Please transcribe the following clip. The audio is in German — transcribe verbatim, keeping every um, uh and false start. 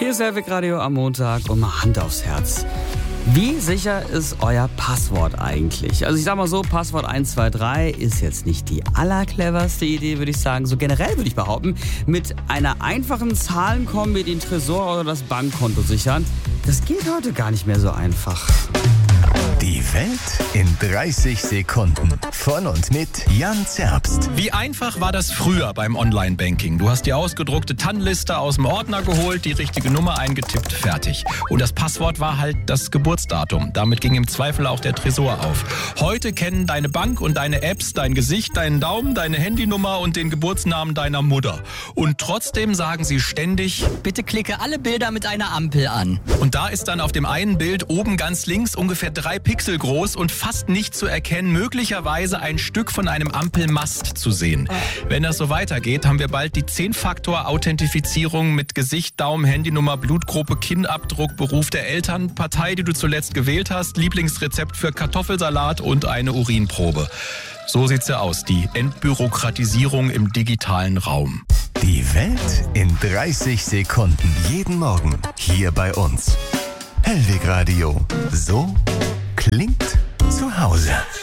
Hier ist Hellwig Radio am Montag und mal Hand aufs Herz. Wie sicher ist euer Passwort eigentlich? Also ich sag mal so, Passwort eins zwei drei ist jetzt nicht die allercleverste Idee, würde ich sagen. So generell würde ich behaupten, mit einer einfachen Zahlenkombi den Tresor oder das Bankkonto sichern, das geht heute gar nicht mehr so einfach. Die Welt in dreißig Sekunden. Von und mit Jan Zerbst. Wie einfach war das früher beim Online-Banking? Du hast die ausgedruckte T A N-Liste aus dem Ordner geholt, die richtige Nummer eingetippt, fertig. Und das Passwort war halt das Geburtsdatum. Damit ging im Zweifel auch der Tresor auf. Heute kennen deine Bank und deine Apps dein Gesicht, deinen Daumen, deine Handynummer und den Geburtsnamen deiner Mutter. Und trotzdem sagen sie ständig: Bitte klicke alle Bilder mit einer Ampel an. Und da ist dann auf dem einen Bild oben ganz links ungefähr drei Pixel groß und fast nicht zu erkennen, möglicherweise ein Stück von einem Ampelmast zu sehen. Wenn das so weitergeht, haben wir bald die zehn-Faktor-Authentifizierung mit Gesicht, Daumen, Handynummer, Blutgruppe, Kinnabdruck, Beruf der Eltern, Partei, die du zuletzt gewählt hast, Lieblingsrezept für Kartoffelsalat und eine Urinprobe. So sieht's ja aus, die Entbürokratisierung im digitalen Raum. Die Welt in dreißig Sekunden. Jeden Morgen hier bei uns. Hellwig Radio. So klingt zu Hause.